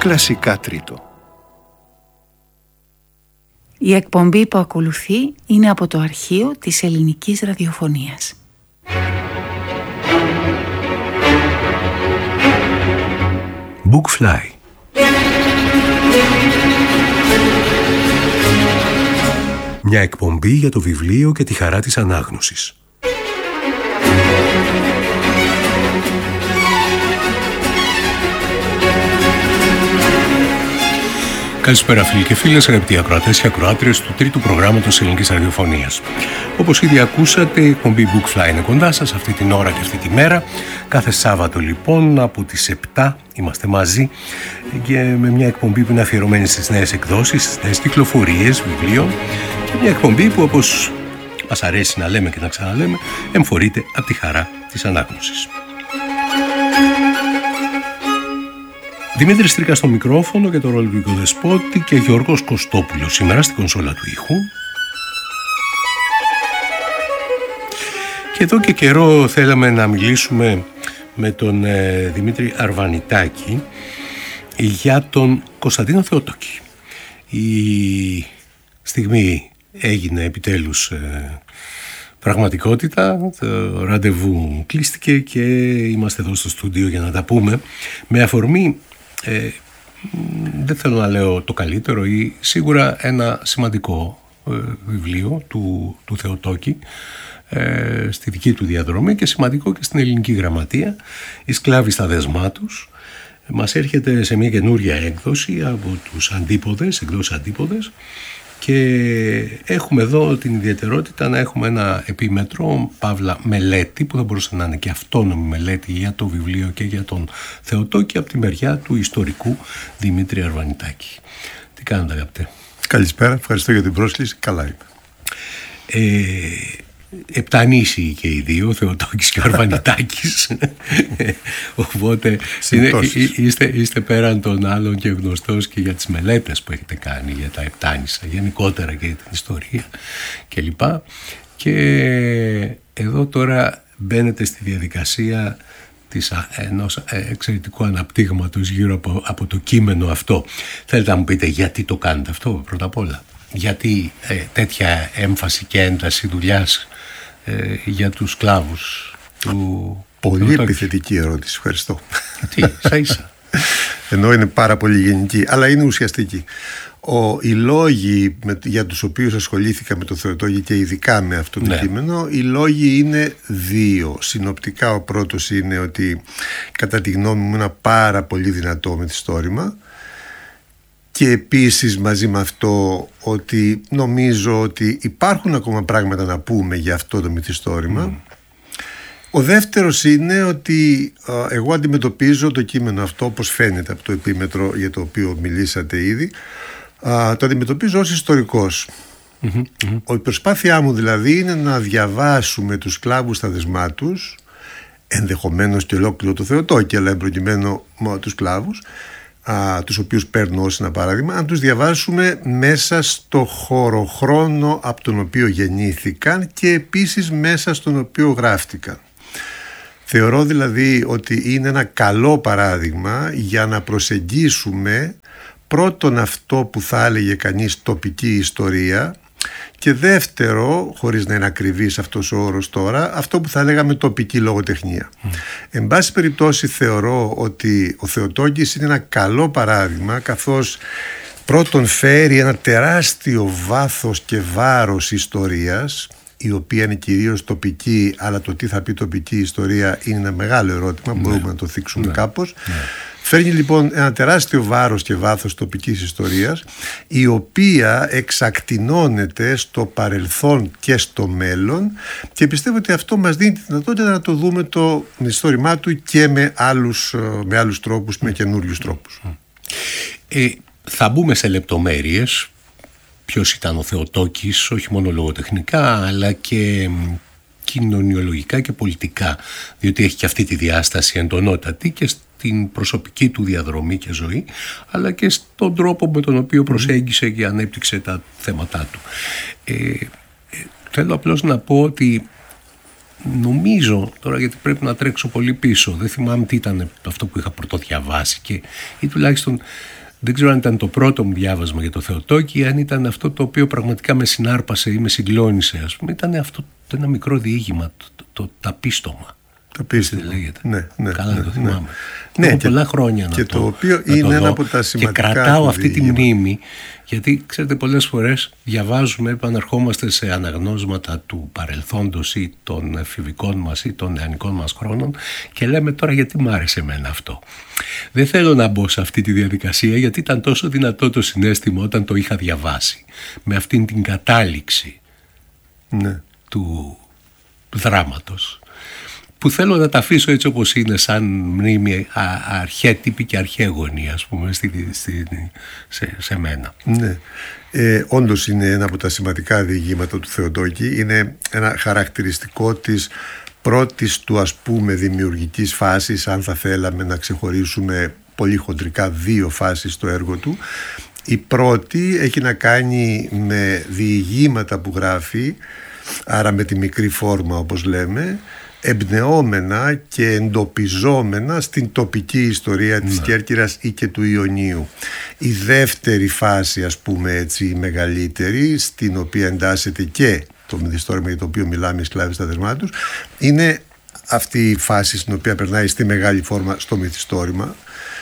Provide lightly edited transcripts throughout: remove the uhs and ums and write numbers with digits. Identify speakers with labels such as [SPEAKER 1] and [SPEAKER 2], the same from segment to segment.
[SPEAKER 1] Κλασικά τρίτο.
[SPEAKER 2] Η εκπομπή που ακολουθεί είναι από το αρχείο της ελληνικής ραδιοφωνίας.
[SPEAKER 1] Bookfly. Μια εκπομπή για το βιβλίο και τη χαρά της ανάγνωσης. Καλησπέρα φίλοι και φίλες, αγαπητοί ακροατές και ακροάτριες του τρίτου προγράμματος ελληνικής ραδιοφωνίας. Όπως ήδη ακούσατε, η εκπομπή Bookfly είναι κοντά σας αυτή την ώρα και αυτή τη μέρα. Κάθε Σάββατο λοιπόν από τις 7 είμαστε μαζί και με μια εκπομπή που είναι αφιερωμένη στις νέες εκδόσεις, στις νέες κυκλοφορίες βιβλίων και μια εκπομπή που, όπως μας αρέσει να λέμε και να ξαναλέμε, εμφορείται από τη χαρά της ανάγνωσης. Δημήτρης Στρίκας στο μικρόφωνο και το ρόλο του οικοδεσπότη και Γιώργος Κωστόπουλος σήμερα στην κονσόλα του ήχου. Και εδώ και καιρό θέλαμε να μιλήσουμε με τον Δημήτρη Αρβανιτάκη για τον Κωνσταντίνο Θεοτόκη. Η στιγμή έγινε επιτέλους πραγματικότητα, το ραντεβού κλείστηκε και είμαστε εδώ στο στούντιο για να τα πούμε με αφορμή, δεν θέλω να λέω το καλύτερο ή σίγουρα ένα σημαντικό βιβλίο του Θεοτόκη στη δική του διαδρομή και σημαντικό και στην ελληνική γραμματεία, «Οι σκλάβοι στα δεσμά τους». Μας έρχεται σε μια καινούρια έκδοση από τους Αντίποδες, εκδόσεις Αντίποδες, και έχουμε εδώ την ιδιαιτερότητα να έχουμε ένα επίμετρο, παύλα μελέτη, που θα μπορούσε να είναι και αυτόνομη μελέτη για το βιβλίο και για τον Θεοτόκη από τη μεριά του ιστορικού Δημήτρη Αρβανιτάκη. Τι κάνετε, αγαπητέ?
[SPEAKER 3] Καλησπέρα, ευχαριστώ για την πρόσκληση. Καλά είμαι.
[SPEAKER 1] Επτανήσιοι και οι δύο, Θεοτόκης και ο Αρβανιτάκης. Οπότε είστε πέραν των άλλων και γνωστός και για τις μελέτες που έχετε κάνει για τα επτάνησα γενικότερα και για την ιστορία κλπ. Και εδώ τώρα μπαίνετε στη διαδικασία ενός εξαιρετικού αναπτύγματος γύρω από το κείμενο αυτό. Θέλετε να μου πείτε γιατί το κάνετε αυτό πρώτα απ' όλα? Γιατί τέτοια έμφαση και ένταση δουλειάς για τους σκλάβους του
[SPEAKER 3] Πολύ
[SPEAKER 1] Θεοτόκη?
[SPEAKER 3] επιθετική ερώτηση, ευχαριστώ.
[SPEAKER 1] Τι, ίσα.
[SPEAKER 3] Ενώ είναι πάρα πολύ γενική, αλλά είναι ουσιαστική. Οι λόγοι για τους οποίους ασχολήθηκα με το Θεοτόκη και ειδικά με αυτό το κείμενο, οι λόγοι είναι δύο. Συνοπτικά ο πρώτος είναι ότι κατά τη γνώμη μου είναι πάρα πολύ δυνατό μυθιστόρημα. Και επίσης μαζί με αυτό ότι νομίζω ότι υπάρχουν ακόμα πράγματα να πούμε για αυτό το μυθιστόρημα. Ο δεύτερος είναι ότι εγώ αντιμετωπίζω το κείμενο αυτό, όπως φαίνεται από το επίμετρο για το οποίο μιλήσατε ήδη, το αντιμετωπίζω ως ιστορικός. Η προσπάθειά μου δηλαδή είναι να διαβάσουμε τους σκλάβους στα δεσμά τους, ενδεχομένως και ολόκληρο το Θεοτόκη, αλλά εν προκειμένου τους σκλάβους, τους οποίους παίρνω ως ένα παράδειγμα, αν τους διαβάσουμε μέσα στο χωροχρόνο από τον οποίο γεννήθηκαν και επίσης μέσα στον οποίο γράφτηκαν. Θεωρώ δηλαδή ότι είναι ένα καλό παράδειγμα για να προσεγγίσουμε πρώτον αυτό που θα έλεγε κανείς τοπική ιστορία και δεύτερο, χωρίς να είναι ακριβής αυτός ο όρος τώρα, αυτό που θα λέγαμε τοπική λογοτεχνία. Εν πάση περιπτώσει θεωρώ ότι ο Θεοτόκης είναι ένα καλό παράδειγμα, καθώς πρώτον φέρει ένα τεράστιο βάθος και βάρος ιστορίας, η οποία είναι κυρίως τοπική, αλλά το τι θα πει τοπική ιστορία είναι ένα μεγάλο ερώτημα, μπορούμε να το θίξουμε κάπως. Φέρνει λοιπόν ένα τεράστιο βάρος και βάθος τοπικής ιστορίας, η οποία εξακτηνώνεται στο παρελθόν και στο μέλλον, και πιστεύω ότι αυτό μας δίνει τη δυνατότητα να το δούμε το μυθιστόρημά του και με άλλους τρόπους, με καινούριους τρόπους.
[SPEAKER 1] Θα μπούμε σε λεπτομέρειες ποιος ήταν ο Θεοτόκης, όχι μόνο λογοτεχνικά αλλά και κοινωνιολογικά και πολιτικά, διότι έχει και αυτή τη διάσταση εντονότατη και στην προσωπική του διαδρομή και ζωή, αλλά και στον τρόπο με τον οποίο προσέγγισε και ανέπτυξε τα θέματά του. Θέλω απλώς να πω ότι νομίζω τώρα, γιατί πρέπει να τρέξω πολύ πίσω, δεν θυμάμαι τι ήταν αυτό που είχα πρωτοδιαβάσει ή τουλάχιστον δεν ξέρω αν ήταν το πρώτο μου διάβασμα για το Θεοτόκη ή αν ήταν αυτό το οποίο πραγματικά με συνάρπασε ή με συγκλώνησε, ας πούμε. Ήταν αυτό ένα μικρό διήγημα, το ταπίστομα.
[SPEAKER 3] Ταπίστομα.
[SPEAKER 1] Λέγεται.
[SPEAKER 3] Ναι,
[SPEAKER 1] καλά, δεν το θυμάμαι.
[SPEAKER 3] Ναι,
[SPEAKER 1] έχω πολλά χρόνια
[SPEAKER 3] και το οποίο είναι ένα από τα σημαντικά.
[SPEAKER 1] Και κρατάω αυτή τη μνήμη, γιατί ξέρετε, πολλές φορές διαβάζουμε, επαναρχόμαστε σε αναγνώσματα του παρελθόντος ή των εφηβικών μας ή των νεανικών μας χρόνων και λέμε τώρα γιατί μ' άρεσε εμένα αυτό. Δεν θέλω να μπω σε αυτή τη διαδικασία, γιατί ήταν τόσο δυνατό το συναίσθημα όταν το είχα διαβάσει, με αυτήν την κατάληξη του δράματος, που θέλω να τα αφήσω έτσι όπως είναι, σαν μνήμη αρχέτυπη και αρχαίγονη, ας πούμε, σε μένα.
[SPEAKER 3] Ναι. Όντως είναι ένα από τα σημαντικά διηγήματα του Θεοτόκη. Είναι ένα χαρακτηριστικό της πρώτης του, ας πούμε, δημιουργικής φάσης, αν θα θέλαμε να ξεχωρίσουμε πολύ χοντρικά 2 φάσεις στο έργο του. Η πρώτη έχει να κάνει με διηγήματα που γράφει, άρα με τη μικρή φόρμα όπως λέμε, εμπνεόμενα και εντοπιζόμενα στην τοπική ιστορία της Κέρκυρας ή και του Ιωνίου. Η δεύτερη φάση, ας πούμε έτσι, η μεγαλύτερη, στην οποία εντάσσεται και το μυθιστόρημα για το οποίο μιλάμε, οι σκλάβοι στα δεσμά τους, είναι αυτή η φάση στην οποία περνάει στη μεγάλη φόρμα στο μυθιστόρημα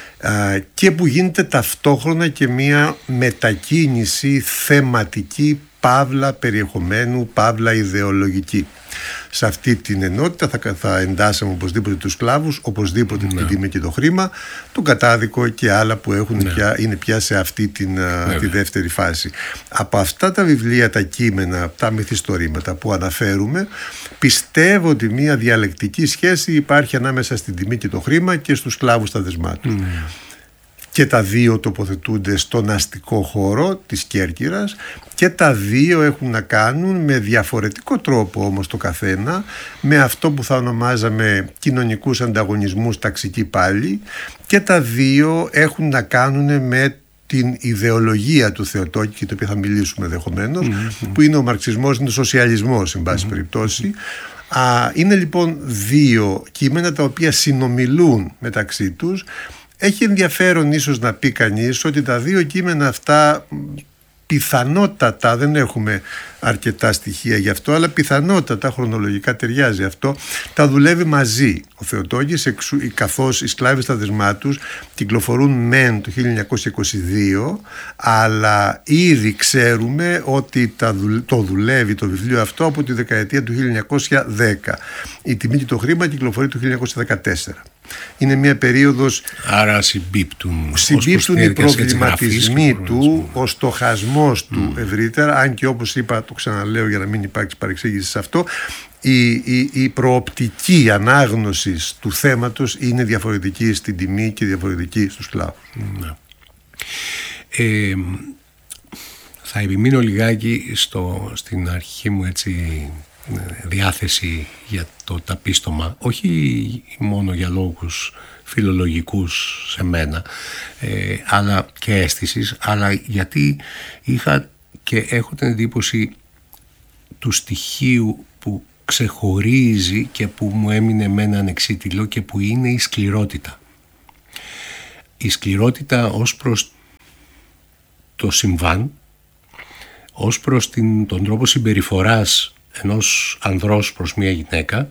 [SPEAKER 3] και που γίνεται ταυτόχρονα και μια μετακίνηση θεματική, παύλα περιεχομένου, παύλα ιδεολογική. Σε αυτή την ενότητα θα εντάσσαμε οπωσδήποτε τους σκλάβους, οπωσδήποτε την τιμή και το χρήμα, τον κατάδικο και άλλα που είναι πια σε αυτή τη δεύτερη φάση. Από αυτά τα βιβλία, τα κείμενα, τα μυθιστορήματα που αναφέρουμε, πιστεύω ότι μια διαλεκτική σχέση υπάρχει ανάμεσα στην τιμή και το χρήμα και στους σκλάβους στα δεσμά τους. Και τα 2 τοποθετούνται στον αστικό χώρο της Κέρκυρας και τα 2 έχουν να κάνουν με διαφορετικό τρόπο όμως το καθένα, με αυτό που θα ονομάζαμε κοινωνικούς ανταγωνισμούς, ταξικοί πάλι, και τα 2 έχουν να κάνουν με την ιδεολογία του Θεοτόκη, για το οποίο θα μιλήσουμε ενδεχομένως, που είναι ο μαρξισμός, είναι ο σοσιαλισμός, εν πάση περιπτώσει. Είναι λοιπόν 2 κείμενα τα οποία συνομιλούν μεταξύ τους. Έχει ενδιαφέρον ίσως να πει κανείς ότι τα 2 κείμενα αυτά πιθανότατα, δεν έχουμε αρκετά στοιχεία γι' αυτό, αλλά πιθανότατα χρονολογικά ταιριάζει αυτό, τα δουλεύει μαζί ο Θεοτόκης, καθώς οι σκλάβοι στα δεσμά τους κυκλοφορούν μεν το 1922, αλλά ήδη ξέρουμε ότι το δουλεύει το βιβλίο αυτό από τη δεκαετία του 1910. Η τιμή και το χρήμα κυκλοφορεί το 1914. Είναι μια περίοδος.
[SPEAKER 1] Άρα συμπίπτουν
[SPEAKER 3] οι προβληματισμοί του, ο στοχασμός του ευρύτερα, αν και όπως είπα, το ξαναλέω για να μην υπάρξει παρεξήγηση σε αυτό, η προοπτική ανάγνωση του θέματος είναι διαφορετική στην τιμή και διαφορετική στους σκλάβους.
[SPEAKER 1] Ναι. Θα επιμείνω λιγάκι στην αρχή μου έτσι διάθεση για το ταπίστομα, όχι μόνο για λόγους φιλολογικούς σε μένα, αλλά και αίσθησης, αλλά γιατί είχα και έχω την εντύπωση του στοιχείου που ξεχωρίζει και που μου έμεινε με έναν εξίτηλο και που είναι η σκληρότητα. Η σκληρότητα ως προς το συμβάν, ως προς τον τρόπο συμπεριφοράς ενός ανδρός προς μια γυναίκα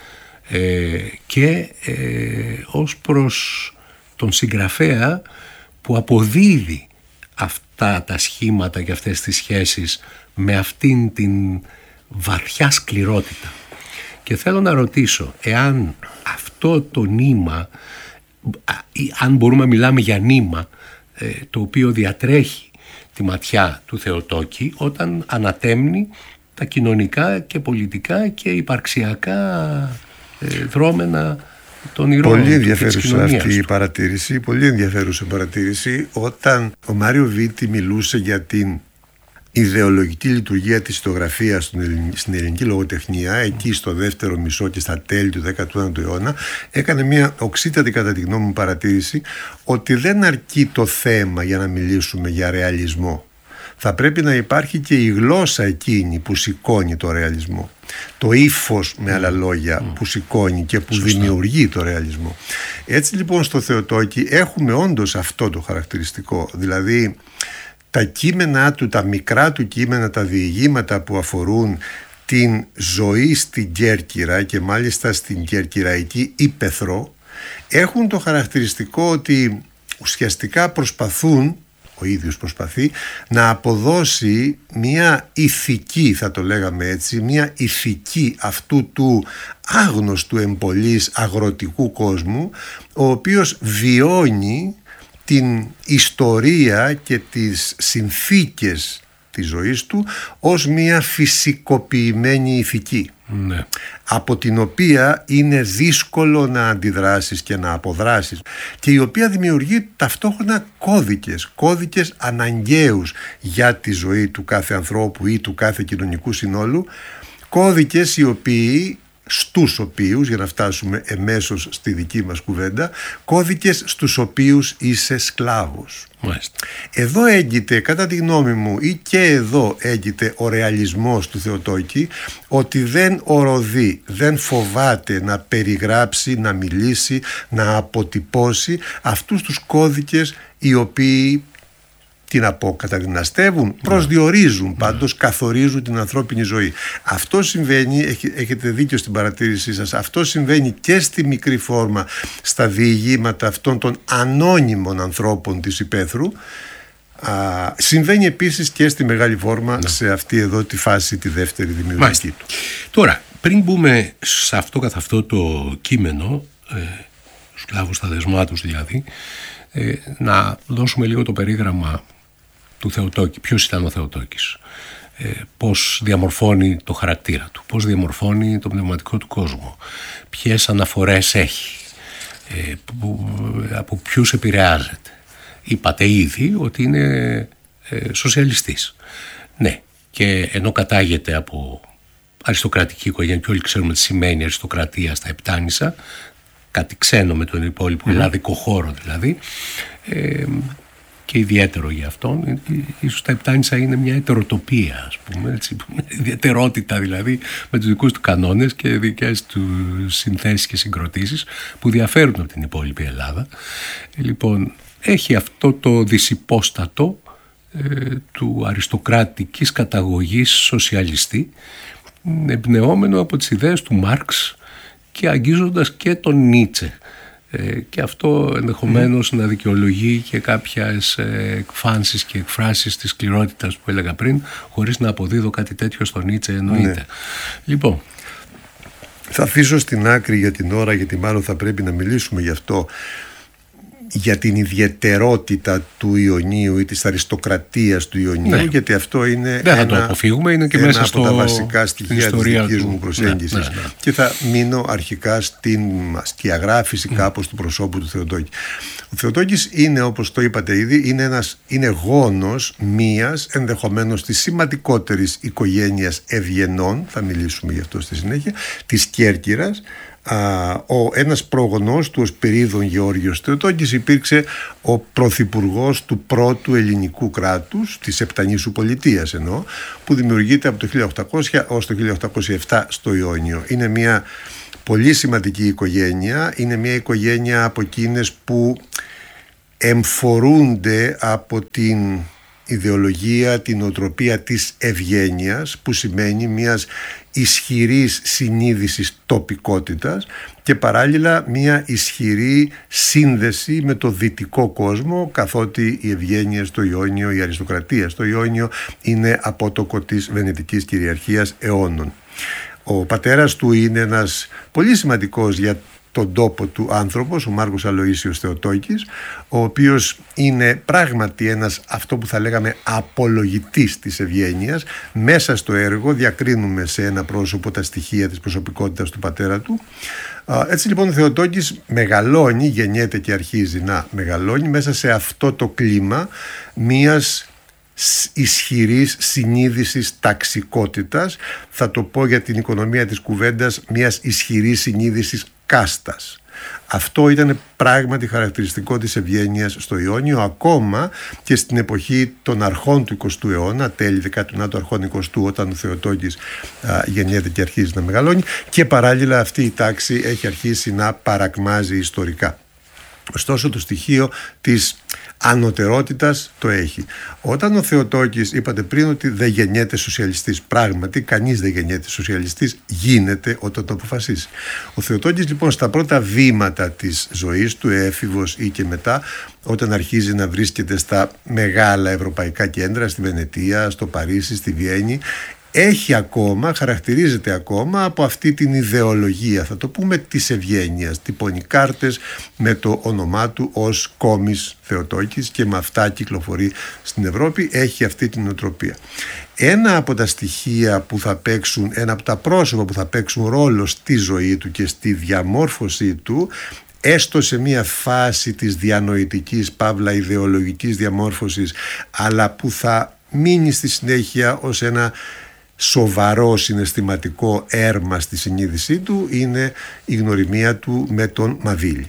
[SPEAKER 1] και ως προς τον συγγραφέα που αποδίδει αυτά τα σχήματα και αυτές τις σχέσεις με αυτήν την βαθιά σκληρότητα. Και θέλω να ρωτήσω εάν αυτό το νήμα, αν μπορούμε να μιλάμε για νήμα, το οποίο διατρέχει τη ματιά του Θεοτόκη όταν ανατέμνει τα κοινωνικά και πολιτικά και υπαρξιακά δρόμενα των ηρώων.
[SPEAKER 3] Πολύ ενδιαφέρουσα αυτή η παρατήρηση, πολύ ενδιαφέρουσα παρατήρηση, όταν ο Μάριο Βίτη μιλούσε για την ιδεολογική λειτουργία της ιστορογραφίας στην ελληνική λογοτεχνία, εκεί στο δεύτερο μισό και στα τέλη του 19ου αιώνα, έκανε μια οξύτατη κατά τη γνώμη μου παρατήρηση ότι δεν αρκεί το θέμα για να μιλήσουμε για ρεαλισμό. θα πρέπει να υπάρχει και η γλώσσα εκείνη που σηκώνει το ρεαλισμό. Το ύφος, με άλλα λόγια, που σηκώνει και που δημιουργεί το ρεαλισμό. Έτσι λοιπόν στο Θεοτόκη έχουμε όντως αυτό το χαρακτηριστικό. Δηλαδή τα κείμενά του, τα μικρά του κείμενα, τα διηγήματα που αφορούν την ζωή στην Κέρκυρα και μάλιστα στην κερκυραϊκή ύπαιθρο, έχουν το χαρακτηριστικό ότι ουσιαστικά προσπαθούν, ο ίδιος προσπαθεί, να αποδώσει μια ηθική, θα το λέγαμε έτσι, μια ηθική αυτού του άγνωστου εμπολής αγροτικού κόσμου, ο οποίος βιώνει την ιστορία και τις συνθήκες της ζωής του ως μια φυσικοποιημένη ηθική,
[SPEAKER 1] ναι,
[SPEAKER 3] από την οποία είναι δύσκολο να αντιδράσεις και να αποδράσεις, και η οποία δημιουργεί ταυτόχρονα κώδικες αναγκαίους για τη ζωή του κάθε ανθρώπου ή του κάθε κοινωνικού συνόλου, κώδικες στους οποίους, για να φτάσουμε εμέσως στη δική μας κουβέντα, κώδικες στους οποίους είσαι σκλάβος.
[SPEAKER 1] μάλιστα.
[SPEAKER 3] Εδώ έγκυται, κατά τη γνώμη μου, ή και εδώ έγκυται ο ρεαλισμός του Θεοτόκη, ότι δεν ορωδεί, δεν φοβάται να περιγράψει, να μιλήσει, να αποτυπώσει αυτούς τους κώδικες οι οποίοι, τι να πω, καταδυναστεύουν, προσδιορίζουν, πάντως καθορίζουν την ανθρώπινη ζωή. Αυτό συμβαίνει, έχετε δίκιο στην παρατήρησή σας, αυτό συμβαίνει και στη μικρή φόρμα στα διηγήματα αυτών των ανώνυμων ανθρώπων της υπαίθρου. Συμβαίνει επίσης και στη μεγάλη φόρμα, σε αυτή εδώ τη φάση, τη δεύτερη δημιουργική του.
[SPEAKER 1] Τώρα, πριν μπούμε σε αυτό καθ' αυτό το κείμενο, σκλάβους στα δεσμά τους δηλαδή, να δώσουμε λίγο το περίγραμμα του Θεοτόκη. Ποιος ήταν ο Θεοτόκης, πώς διαμορφώνει το χαρακτήρα του, πώς διαμορφώνει το πνευματικό του κόσμο, ποιες αναφορές έχει, από ποιους επηρεάζεται. Είπατε ήδη ότι είναι σοσιαλιστής. Ναι, και ενώ κατάγεται από αριστοκρατική οικογένεια, και όλοι ξέρουμε τι σημαίνει αριστοκρατία στα Επτάνησα, κάτι ξένο με τον υπόλοιπο ελλαδικό χώρο δηλαδή, και ιδιαίτερο για αυτόν, ίσως τα Επτάνησα είναι μια ετεροτοπία, ας πούμε, έτσι, ιδιαιτερότητα δηλαδή, με τους δικούς του κανόνες και δικές του συνθέσεις και συγκροτήσεις που διαφέρουν από την υπόλοιπη Ελλάδα. Λοιπόν, έχει αυτό το δυσυπόστατο του αριστοκρατικής καταγωγής σοσιαλιστή, εμπνεόμενο από τις ιδέες του Μάρξ και αγγίζοντας και τον Νίτσε. Και αυτό ενδεχομένως να δικαιολογεί και κάποιες εκφάνσεις και εκφράσεις της σκληρότητας που έλεγα πριν, χωρίς να αποδίδω κάτι τέτοιο στον Νίτσε, εννοείται. Ναι. Λοιπόν,
[SPEAKER 3] θα αφήσω στην άκρη για την ώρα, γιατί μάλλον θα πρέπει να μιλήσουμε γι' αυτό, για την ιδιαιτερότητα του Ιωνίου ή της αριστοκρατίας του Ιωνίου, ναι, γιατί αυτό είναι
[SPEAKER 1] το αποφύγουμε, είναι και μέσα
[SPEAKER 3] από τα βασικά στοιχεία της δικής μου προσέγγισης. Ναι. Και θα μείνω αρχικά στην σκιαγράφηση κάπως του προσώπου του Θεοτόκη. Ο Θεοτόκης είναι, όπως το είπατε ήδη, είναι γόνος μίας, ενδεχομένως της σημαντικότερης οικογένειας ευγενών, θα μιλήσουμε γι' αυτό στη συνέχεια, της Κέρκυρας. Ένας προγονός του, ο Σπυρίδων Γεώργιος Θεοτόκης, υπήρξε ο πρωθυπουργός του πρώτου ελληνικού κράτους, της Επτανήσου Πολιτείας εννοώ, που δημιουργείται από το 1800 ως το 1807 στο Ιόνιο. Είναι μια πολύ σημαντική οικογένεια, είναι μια οικογένεια από εκείνες που εμφορούνται από την ιδεολογία, την οτροπία της ευγένειας, που σημαίνει μιας ισχυρής συνείδησης τοπικότητας και παράλληλα μια ισχυρή σύνδεση με το δυτικό κόσμο, καθότι η ευγένεια στο Ιόνιο, η αριστοκρατία στο Ιόνιο είναι απότοκο της βενετικής κυριαρχίας αιώνων. Ο πατέρας του είναι ένας πολύ σημαντικός για τον τόπο του άνθρωπος, ο Μάρκος Αλοΐσιος Θεοτόκης, ο οποίος είναι πράγματι ένας, αυτό που θα λέγαμε, απολογητής της ευγένειας. Μέσα στο έργο διακρίνουμε σε ένα πρόσωπο τα στοιχεία της προσωπικότητας του πατέρα του. Έτσι λοιπόν ο Θεοτόκης μεγαλώνει, γεννιέται και αρχίζει να μεγαλώνει μέσα σε αυτό το κλίμα μιας ισχυρής συνείδησης ταξικότητας, θα το πω για την οικονομία της κουβέντας, μιας ισχυρής συνείδησης κάστας. Αυτό ήταν πράγματι χαρακτηριστικό της ευγένειας στο Ιόνιο, ακόμα και στην εποχή των αρχών του 20ου αιώνα, τέλη 19ου αρχών 20ου, όταν ο Θεοτόκης γεννιέται και αρχίζει να μεγαλώνει, και παράλληλα αυτή η τάξη έχει αρχίσει να παρακμάζει ιστορικά. Ωστόσο το στοιχείο της ανωτερότητας το έχει. Όταν ο Θεοτόκης, είπατε πριν ότι δεν γεννιέται σοσιαλιστής, πράγματι κανείς δεν γεννιέται σοσιαλιστής, γίνεται όταν το αποφασίσει. Ο Θεοτόκης λοιπόν στα πρώτα βήματα της ζωής του, έφηβος ή και μετά, όταν αρχίζει να βρίσκεται στα μεγάλα ευρωπαϊκά κέντρα, στη Βενετία, στο Παρίσι, στη Βιέννη, χαρακτηρίζεται ακόμα από αυτή την ιδεολογία, θα το πούμε, της ευγένειας. Τυπώνει κάρτες με το όνομά του ως Κόμης Θεοτόκης και με αυτά κυκλοφορεί στην Ευρώπη, έχει αυτή την νοοτροπία. Ένα από τα στοιχεία που θα παίξουν, ένα από τα πρόσωπα που θα παίξουν ρόλο στη ζωή του και στη διαμόρφωσή του, έστω σε μια φάση της διανοητικής παύλα ιδεολογικής διαμόρφωσης, αλλά που θα μείνει στη συνέχεια ως ένα σοβαρό συναισθηματικό έρμα στη συνείδησή του, είναι η γνωριμία του με τον Μαβίλη.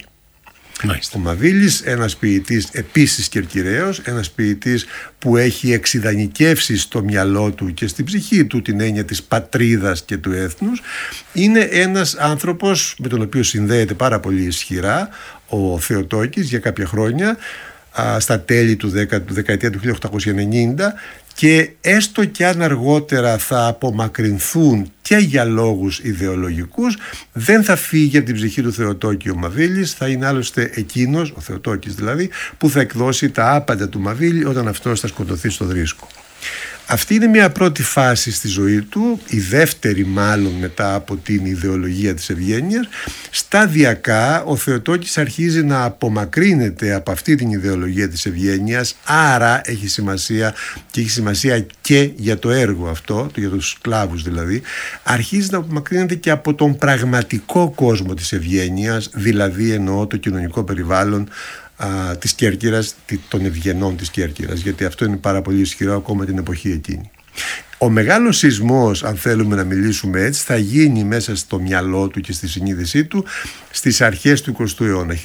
[SPEAKER 3] Ο Μαβίλης, ένας ποιητής επίσης κερκυραίος, ένας ποιητής που έχει εξιδανικεύσει στο μυαλό του και στην ψυχή του την έννοια της πατρίδας και του έθνους, είναι ένας άνθρωπος με τον οποίο συνδέεται πάρα πολύ ισχυρά ο Θεοτόκης για κάποια χρόνια, στα τέλη του δεκαετία του 1890, και έστω και αν αργότερα θα απομακρυνθούν και για λόγους ιδεολογικούς, δεν θα φύγει από την ψυχή του Θεοτόκη ο Μαβίλης. Θα είναι άλλωστε εκείνος, ο Θεοτόκης δηλαδή, που θα εκδώσει τα άπαντα του Μαβίλη όταν αυτός θα σκοτωθεί στο Δρίσκο. Αυτή είναι μια πρώτη φάση στη ζωή του, η δεύτερη μάλλον μετά από την ιδεολογία της ευγένειας. Σταδιακά ο Θεοτόκης αρχίζει να απομακρύνεται από αυτή την ιδεολογία της ευγένειας, άρα έχει σημασία, και έχει σημασία και για το έργο αυτό, για τους σκλάβους δηλαδή, αρχίζει να απομακρύνεται και από τον πραγματικό κόσμο της ευγένειας, δηλαδή εννοώ το κοινωνικό περιβάλλον της Κέρκυρας, των ευγενών της Κέρκυρας, γιατί αυτό είναι πάρα πολύ ισχυρό ακόμα την εποχή εκείνη. Ο μεγάλος σεισμός, αν θέλουμε να μιλήσουμε έτσι, θα γίνει μέσα στο μυαλό του και στη συνείδησή του στις αρχές του 20ου αιώνα,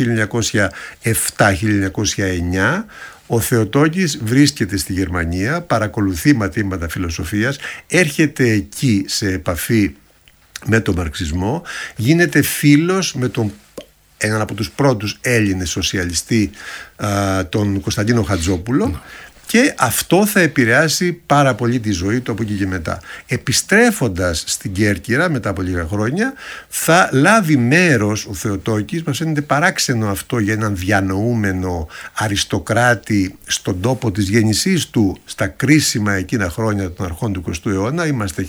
[SPEAKER 3] 1907-1909. Ο Θεοτόκης βρίσκεται στη Γερμανία, παρακολουθεί μαθήματα φιλοσοφίας, έρχεται εκεί σε επαφή με τον μαρξισμό, γίνεται φίλος με τον έναν από τους πρώτους Έλληνες σοσιαλιστή, τον Κωνσταντίνο Χατζόπουλο, και αυτό θα επηρεάσει πάρα πολύ τη ζωή του από εκεί και μετά. Επιστρέφοντας στην Κέρκυρα μετά από λίγα χρόνια, θα λάβει μέρος ο Θεοτόκης, μας φαίνεται παράξενο αυτό για έναν διανοούμενο αριστοκράτη στον τόπο της γέννησής του, στα κρίσιμα εκείνα χρόνια των αρχών του 20ου αιώνα, είμαστε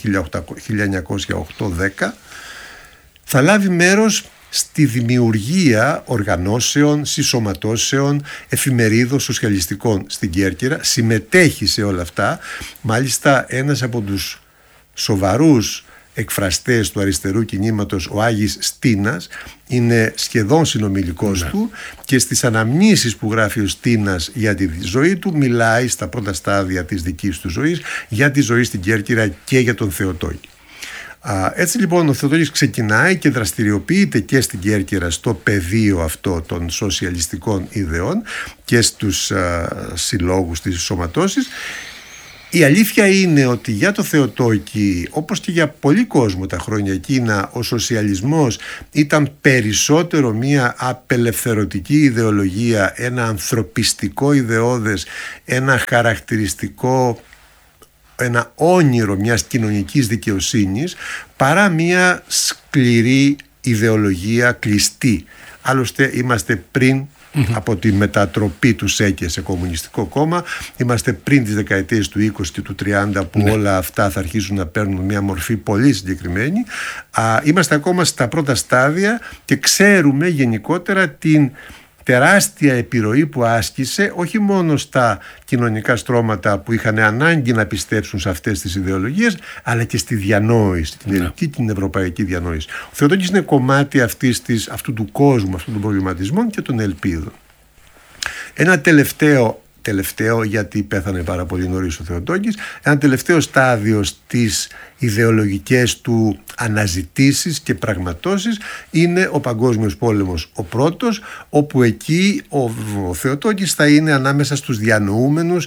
[SPEAKER 3] 1908-10, θα λάβει μέρος στη δημιουργία οργανώσεων, συσσωματώσεων, εφημερίδων σοσιαλιστικών στην Κέρκυρα, συμμετέχει σε όλα αυτά. Μάλιστα ένας από τους σοβαρούς εκφραστές του αριστερού κινήματος, ο Άγης Στίνας, είναι σχεδόν συνομιλικός του, και στις αναμνήσεις που γράφει ο Στίνας για τη ζωή του μιλάει στα πρώτα στάδια της δικής του ζωής για τη ζωή στην Κέρκυρα και για τον Θεοτόκη. Έτσι λοιπόν ο Θεοτόκης ξεκινάει και δραστηριοποιείται και στην Κέρκυρα στο πεδίο αυτό των σοσιαλιστικών ιδεών και στους συλλόγους, της σωματώσης. Η αλήθεια είναι ότι για το Θεοτόκη, όπως και για πολλοί κόσμο τα χρόνια εκείνα, ο σοσιαλισμός ήταν περισσότερο μια απελευθερωτική ιδεολογία, ένα ανθρωπιστικό ιδεώδες, ένα χαρακτηριστικό, ένα όνειρο μιας κοινωνικής δικαιοσύνης, παρά μια σκληρή ιδεολογία κλειστή. Άλλωστε είμαστε πριν από τη μετατροπή του ΣΕΚΕ σε κομμουνιστικό κόμμα, είμαστε πριν τις δεκαετίες του 20 και του 30 που όλα αυτά θα αρχίσουν να παίρνουν μια μορφή πολύ συγκεκριμένη. Είμαστε ακόμα στα πρώτα στάδια και ξέρουμε γενικότερα την τεράστια επιρροή που άσκησε όχι μόνο στα κοινωνικά στρώματα που είχαν ανάγκη να πιστέψουν σε αυτές τις ιδεολογίες, αλλά και στη διανόηση, την ελληνική και την ευρωπαϊκή διανόηση. Ο Θεοτόκης είναι κομμάτι αυτού του κόσμου, αυτών των προβληματισμών και των ελπίδων. Ένα τελευταίο τελευταίο, γιατί πέθανε πάρα πολύ νωρίς ο Θεοτόκης, ένα τελευταίο στάδιο στις ιδεολογικές του αναζητήσεις και πραγματώσεις είναι ο Παγκόσμιος Πόλεμος ο πρώτος, όπου εκεί ο Θεοτόκης θα είναι ανάμεσα στους διανοούμενους,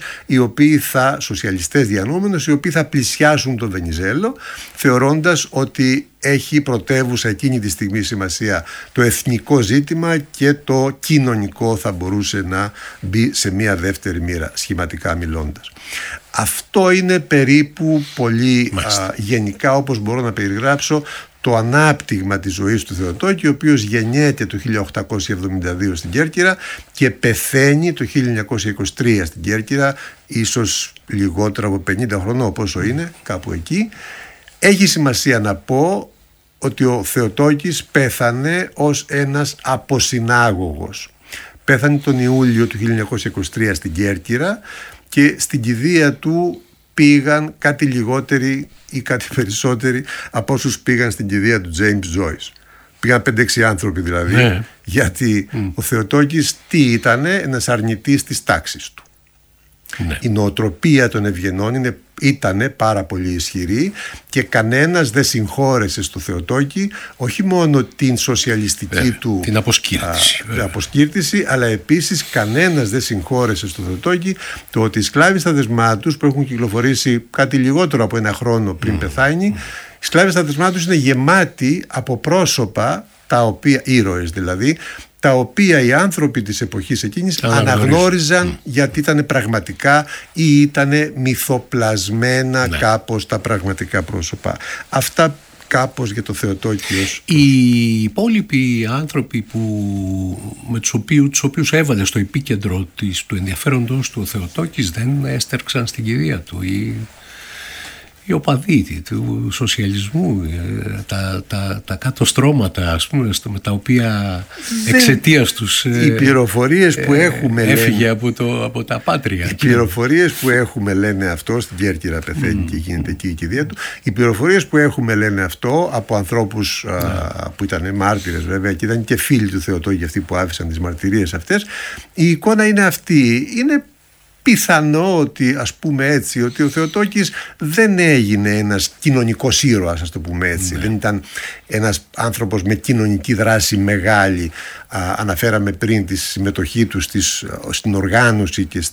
[SPEAKER 3] σοσιαλιστές διανοούμενους, οι οποίοι θα πλησιάσουν τον Βενιζέλο, θεωρώντας ότι έχει πρωτεύουσα εκείνη τη στιγμή σημασία το εθνικό ζήτημα και το κοινωνικό θα μπορούσε να μπει σε μια δεύτερη μοίρα, σχηματικά μιλώντας. Αυτό είναι περίπου πολύ γενικά, όπως μπορώ να περιγράψω, το ανάπτυγμα της ζωής του Θεοτόκη, ο οποίος γεννιέται το 1872 στην Κέρκυρα και πεθαίνει το 1923 στην Κέρκυρα, ίσως λιγότερο από 50 χρονών, πόσο είναι, κάπου εκεί. Έχει σημασία να πω ότι ο Θεοτόκης πέθανε ως ένας αποσυνάγωγος. Πέθανε τον Ιούλιο του 1923 στην Κέρκυρα και στην κηδεία του πήγαν κάτι λιγότεροι ή κάτι περισσότεροι από όσους πήγαν στην κηδεία του James Joyce. Πήγαν 5-6 άνθρωποι δηλαδή, ναι. Γιατί ο Θεοτόκης τι ήτανε? Ένας αρνητής της τάξης του. Ναι. Η νοοτροπία των ευγενών ήτανε πάρα πολύ ισχυρή και κανένας δεν συγχώρεσε στο Θεοτόκη όχι μόνο την σοσιαλιστική του
[SPEAKER 1] την αποσκύρτηση,
[SPEAKER 3] αλλά επίσης κανένας δεν συγχώρεσε στο Θεοτόκη το ότι οι σκλάβοι στα δεσμά τους, που έχουν κυκλοφορήσει κάτι λιγότερο από ένα χρόνο πριν πεθάνει, οι σκλάβοι στα δεσμά τους είναι γεμάτοι από πρόσωπα, τα οποία, ήρωες δηλαδή, τα οποία οι άνθρωποι της εποχής εκείνης αναγνώριζαν γιατί ήταν πραγματικά ή ήταν μυθοπλασμένα κάπως τα πραγματικά πρόσωπα. Αυτά κάπως για το Θεοτόκη.
[SPEAKER 1] Οι υπόλοιποι άνθρωποι με τους οποίους έβαλε στο επίκεντρο του ενδιαφέροντος του ο Θεοτόκης δεν έστερξαν στην κηδεία του, οι οπαδοί του σοσιαλισμού, τα κάτω στρώματα, ας πούμε, με τα οποία εξαιτίας τους
[SPEAKER 3] οι πληροφορίες που έχουμε
[SPEAKER 1] έφυγε από τα πάτρια.
[SPEAKER 3] Οι πληροφορίες που έχουμε λένε αυτό, στην Κέρκυρα πεθαίνει και γίνεται εκεί η κηδεία του. Οι πληροφορίες που έχουμε λένε αυτό από ανθρώπους που ήταν μάρτυρες βέβαια και ήταν και φίλοι του Θεοτόκη, αυτοί που άφησαν τις μαρτυρίες αυτές. Η εικόνα είναι αυτή. Είναι πιθανό ότι, ας πούμε έτσι, ότι ο Θεοτόκης δεν έγινε ένας κοινωνικός ήρωας, ας το πούμε έτσι. Δεν ήταν ένας άνθρωπος με κοινωνική δράση μεγάλη. Αναφέραμε πριν τη συμμετοχή του στην οργάνωση και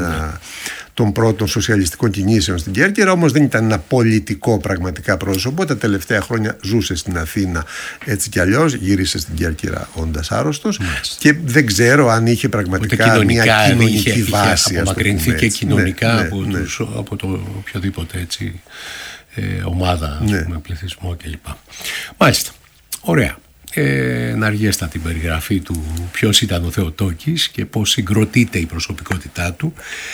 [SPEAKER 3] των πρώτων σοσιαλιστικών κινήσεων στην Κέρκυρα, όμως δεν ήταν ένα πολιτικό πραγματικά πρόσωπο. Τα τελευταία χρόνια ζούσε στην Αθήνα έτσι κι αλλιώς, γύρισε στην Κέρκυρα όντας άρρωστος και δεν ξέρω αν είχε πραγματικά μια κοινωνική βάση.
[SPEAKER 1] Είχε απομακρυνθεί κοινωνικά από το οποιοδήποτε έτσι, ομάδα, ας πούμε, πληθυσμό κλπ. Μάλιστα, ωραία. Εναργέστα την περιγραφή του ποιος ήταν ο Θεοτόκης και πώς συγκροτείται η προσωπικότητά του.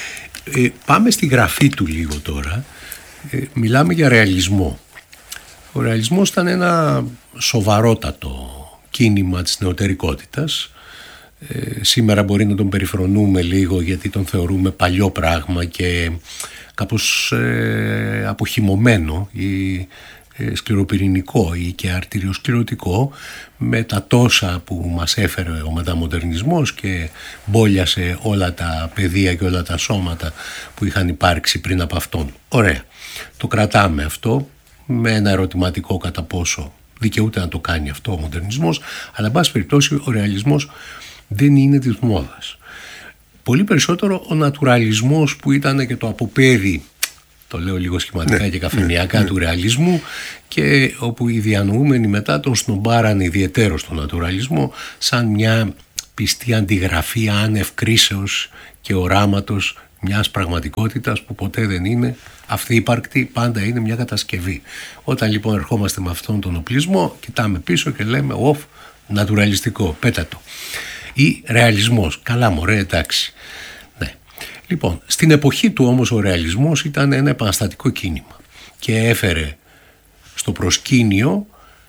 [SPEAKER 1] Πάμε στη γραφή του λίγο τώρα. Μιλάμε για ρεαλισμό. Ο ρεαλισμός ήταν ένα σοβαρότατο κίνημα της νεωτερικότητας. Σήμερα μπορεί να τον περιφρονούμε λίγο γιατί τον θεωρούμε παλιό πράγμα και κάπως αποχυμωμένο ή σκληροπυρηνικό ή και αρτηριοσκληρωτικό, με τα τόσα που μας έφερε ο μεταμοντερνισμός και μπόλιασε όλα τα πεδία και όλα τα σώματα που είχαν υπάρξει πριν από αυτόν. Ωραία, το κρατάμε αυτό με ένα ερωτηματικό κατά πόσο δικαιούται να το κάνει αυτό ο μοντερνισμός, αλλά εν πάση περιπτώσει ο ρεαλισμός δεν είναι της μόδας. Πολύ περισσότερο ο νατουραλισμός που ήταν και το αποπέδι, το λέω λίγο σχηματικά και καφενειακά, του ρεαλισμού, και όπου οι διανοούμενοι μετά τον σνομπάραν ιδιαιτέρως στον νατουραλισμό σαν μια πιστή αντιγραφή άνευ κρίσεως και οράματος μιας πραγματικότητας που ποτέ δεν είναι αυθύπαρκτη, πάντα είναι μια κατασκευή. Όταν λοιπόν ερχόμαστε με αυτόν τον οπλισμό, κοιτάμε πίσω και λέμε νατουραλιστικό, πέτατο. Ή ρεαλισμός, καλά μωρέ, εντάξει. Λοιπόν, στην εποχή του όμως ο ρεαλισμός ήταν ένα επαναστατικό κίνημα και έφερε στο προσκήνιο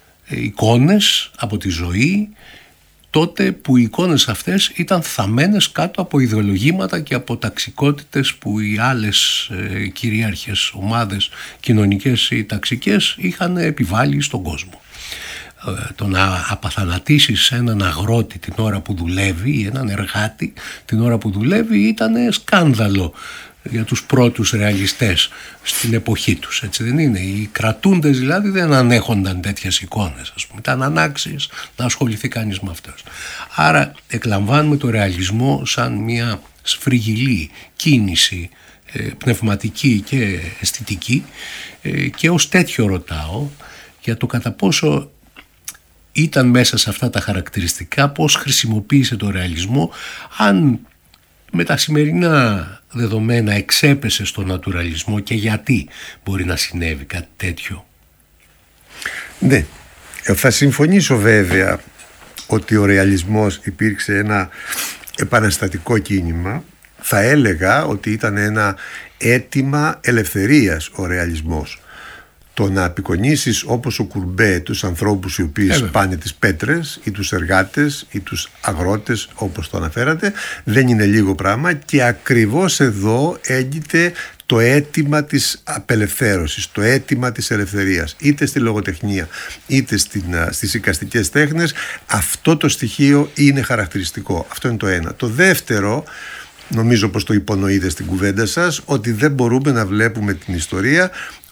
[SPEAKER 1] εικόνες από τη ζωή, τότε που οι εικόνες αυτές ήταν θαμμένες κάτω από ιδεολογήματα και από ταξικότητες που οι άλλες κυρίαρχες ομάδες κοινωνικές ή ταξικές είχαν επιβάλει στον κόσμο. Το να απαθανατήσεις έναν αγρότη την ώρα που δουλεύει ή έναν εργάτη την ώρα που δουλεύει ήταν σκάνδαλο για τους πρώτους ρεαλιστές στην εποχή τους, έτσι δεν είναι? Οι κρατούντες δηλαδή δεν ανέχονταν τέτοιες εικόνες, ας πούμε. Ήταν ανάξιες να ασχοληθεί κανείς με αυτές. Άρα εκλαμβάνουμε το ρεαλισμό σαν μια σφριγγυλή κίνηση πνευματική και αισθητική, και ως τέτοιο ρωτάω για το κατά πόσο ήταν μέσα σε αυτά τα χαρακτηριστικά, πώς χρησιμοποίησε το ρεαλισμό, αν με τα σημερινά δεδομένα εξέπεσε στο νατουραλισμό και γιατί μπορεί να συνέβη κάτι τέτοιο.
[SPEAKER 3] Ναι, θα συμφωνήσω βέβαια ότι ο ρεαλισμός υπήρξε ένα επαναστατικό κίνημα. Θα έλεγα ότι ήταν ένα αίτημα ελευθερίας ο ρεαλισμός. Το να απεικονίσεις όπως ο Κουρμπέ τους ανθρώπους οι οποίοι σπάνε τις πέτρες ή τους εργάτες ή τους αγρότες όπως το αναφέρατε δεν είναι λίγο πράγμα, και ακριβώς εδώ έγκυται το αίτημα της απελευθέρωσης, το αίτημα της ελευθερίας, είτε στη λογοτεχνία είτε στις εικαστικές τέχνες. Αυτό το στοιχείο είναι χαρακτηριστικό. Αυτό είναι το ένα. Το δεύτερο, νομίζω πως το υπονοείτε στην κουβέντα σας, ότι δεν μπορούμε να βλέπουμε την ιστορία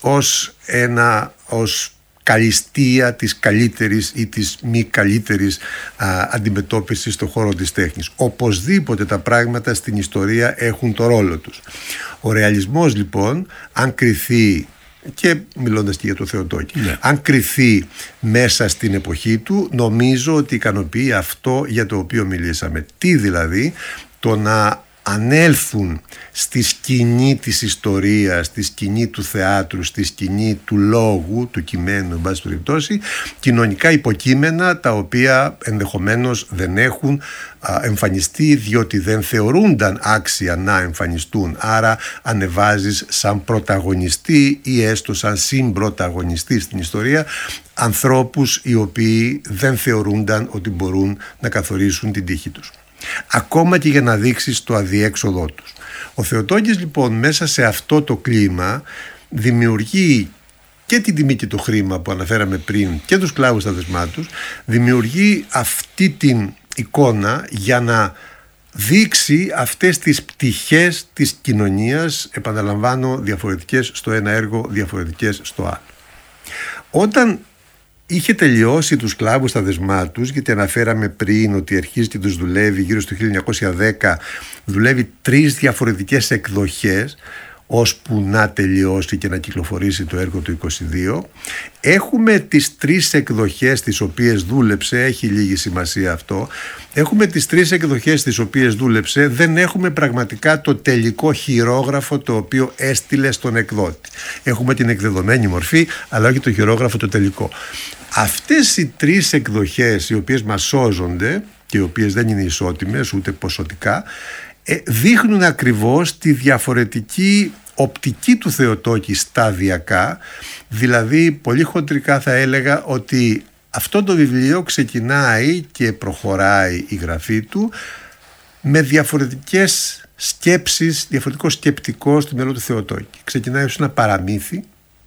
[SPEAKER 3] ως καλυστία της καλύτερης ή της μη καλύτερης αντιμετώπισης στον χώρο της τέχνης. Οπωσδήποτε τα πράγματα στην ιστορία έχουν το ρόλο τους. Ο ρεαλισμός λοιπόν, αν κριθεί, και μιλώντας και για το Θεοτόκη, αν κριθεί μέσα στην εποχή του, νομίζω ότι ικανοποιεί αυτό για το οποίο μιλήσαμε. Τι δηλαδή? Το να ανέλθουν στη σκηνή της ιστορίας, στη σκηνή του θεάτρου, στη σκηνή του λόγου, του κειμένου, εν πάση περιπτώσει, κοινωνικά υποκείμενα τα οποία ενδεχομένως δεν έχουν εμφανιστεί διότι δεν θεωρούνταν άξια να εμφανιστούν. Άρα ανεβάζεις σαν πρωταγωνιστή ή έστω σαν συμπρωταγωνιστή στην ιστορία ανθρώπους οι οποίοι δεν θεωρούνταν ότι μπορούν να καθορίσουν την τύχη τους, ακόμα και για να δείξεις το αδιέξοδό τους. Ο Θεοτόκης λοιπόν μέσα σε αυτό το κλίμα δημιουργεί και την τιμή και το χρήμα που αναφέραμε πριν και τους κλάβους στα δεσμά τους, δημιουργεί αυτή την εικόνα για να δείξει αυτές τις πτυχές της κοινωνίας, επαναλαμβάνω, διαφορετικές στο ένα έργο, διαφορετικές στο άλλο. Όταν είχε τελειώσει τους κλάβους στα δεσμά τους, γιατί αναφέραμε πριν ότι αρχίζει και τους δουλεύει γύρω στο 1910, δουλεύει 3 διαφορετικές εκδοχές ώσπου να τελειώσει και να κυκλοφορήσει το έργο του 22. Έχουμε τις 3 εκδοχές τις οποίες δούλεψε, έχει λίγη σημασία αυτό. Έχουμε τις 3 εκδοχές τις οποίες δούλεψε, δεν έχουμε πραγματικά το τελικό χειρόγραφο το οποίο έστειλε στον εκδότη. Έχουμε την εκδεδομένη μορφή, αλλά όχι το χειρόγραφο το τελικό. Αυτές οι 3 εκδοχές οι οποίες μας σώζονται και οι οποίες δεν είναι ισότιμες ούτε ποσοτικά, δείχνουν ακριβώς τη διαφορετική οπτική του Θεοτόκη σταδιακά. Δηλαδή πολύ χοντρικά θα έλεγα ότι αυτό το βιβλίο ξεκινάει και προχωράει η γραφή του με διαφορετικές σκέψεις, διαφορετικό σκεπτικό στο μυαλό του Θεοτόκη. Ξεκινάει ως ένα παραμύθι.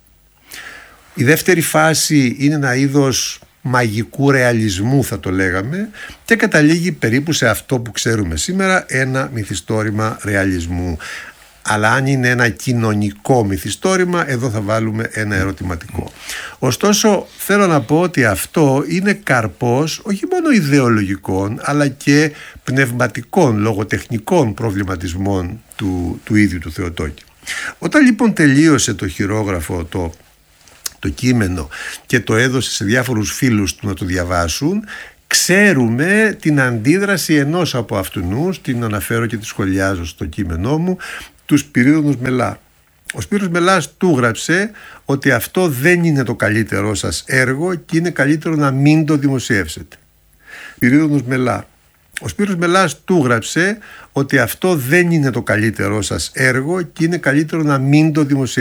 [SPEAKER 3] Η δεύτερη φάση είναι ένα είδος μαγικού ρεαλισμού, θα το λέγαμε, και καταλήγει περίπου σε αυτό που ξέρουμε σήμερα, ένα μυθιστόρημα ρεαλισμού. Αλλά αν είναι ένα κοινωνικό μυθιστόρημα, εδώ θα βάλουμε ένα ερωτηματικό. Ωστόσο, θέλω να πω ότι αυτό είναι καρπός όχι μόνο ιδεολογικών, αλλά και πνευματικών, λογοτεχνικών προβληματισμών του ίδιου του Θεοτόκη. Όταν λοιπόν τελείωσε το χειρόγραφο, το κείμενο, και το έδωσε σε διάφορους φίλους του να το διαβάσουν, ξέρουμε την αντίδραση ενός από αυτούς, την αναφέρω και τη σχολιάζω στο κείμενό μου, του Σπυρίδωνος Μελά. Ο Σπύρος Μελάς του γράψε ότι αυτό δεν είναι το καλύτερό σας έργο και είναι καλύτερο να μην το δημοσιεύσετε. Σπυρίδωνος Μελά. Ο Σπύρος Μελάς του γράψε ότι αυτό δεν είναι το καλύτερό σας έργο και είναι καλύτερο να μην το δημοσιεύσετε.